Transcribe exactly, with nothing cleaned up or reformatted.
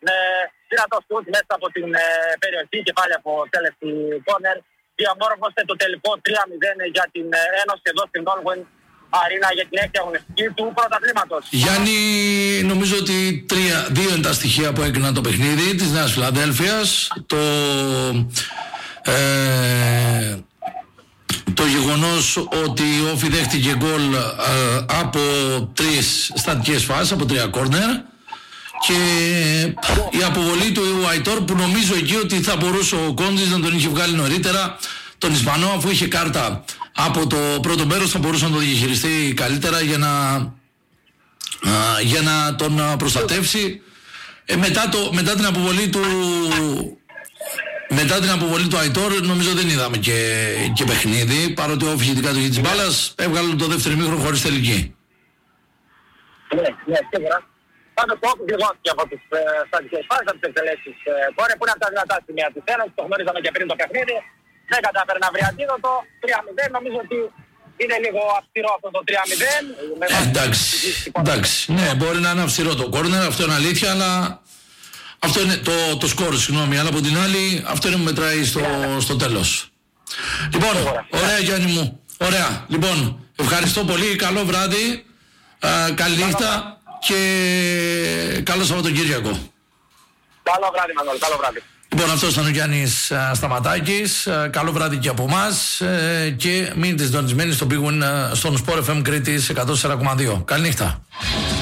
με δυνατό σουτ μέσα από την ε, περιοχή και πάλι από τέλεστη κόρνερ. Διαμόρφωσε το τελικό τρία μηδέν για την ε, Ένωση εδώ στην Όλγουεν Αρίνα για την έκτη αγωνιστική του πρωταθλήματος. Γιάννη, νομίζω ότι τρία, δύο είναι τα στοιχεία που έκριναν το παιχνίδι της Νέας Φιλαδέλφειας. Το, ε, το γεγονός ότι ο Όφι δέχτηκε γκολ ε, από τρεις στατικές φάσεις, από τρία κόρνερ, και η αποβολή του Αϊτόρ, που νομίζω εκεί ότι θα μπορούσε ο Κόντζης να τον είχε βγάλει νωρίτερα τον Ισπανό, αφού είχε κάρτα από το πρώτο μέρος, θα μπορούσε να το διαχειριστεί καλύτερα για να, α, για να τον προστατεύσει. Ε, μετά, το, μετά την αποβολή του μετά την αποβολή του Αϊτόρ, νομίζω δεν είδαμε και, και παιχνίδι, παρότι όφυγε την κατοχή της μπάλας, έβγαλε το δεύτερο ημίχρονο χωρίς τελική. Ναι, ναι, σίγουρα. Πάντως το όφυγε γόθηκε από τις ε, στατικές φάσεις, από τις εκτελέσεις ε, κόρε, που είναι από τα δυνατά σημεία της Ένωσης, το γνωρίζαμε και πριν το παιχνίδι. Δεν κατάφερε να βρει αντίδοτο. τρία μηδέν, νομίζω ότι είναι λίγο αυστηρό αυτό το τρία μηδέν. Ε, εντάξει, εντάξει. Ναι, μπορεί να είναι αυστηρό το κόρνερ, αυτό είναι αλήθεια, αλλά αυτό είναι το, το σκορ, συγγνώμη. Αλλά από την άλλη, αυτό είναι που μετράει στο, στο τέλος. Λοιπόν, ωραία Γιάννη μου. Ωραία. Λοιπόν, ευχαριστώ πολύ. Καλό βράδυ. Α, καλή νύχτα και καλό Σαββατοκύριακο. Καλό βράδυ, Μανώλη. Καλό βράδυ. Λοιπόν, αυτός ήταν ο Γιάννης uh, Σταματάκης. Uh, καλό βράδυ και από εμάς. Uh, και μείνετε συντονισμένοι στο Big Win, uh, στον Sport εφ εμ Κρήτης εκατό τέσσερα κόμμα δύο. Καληνύχτα.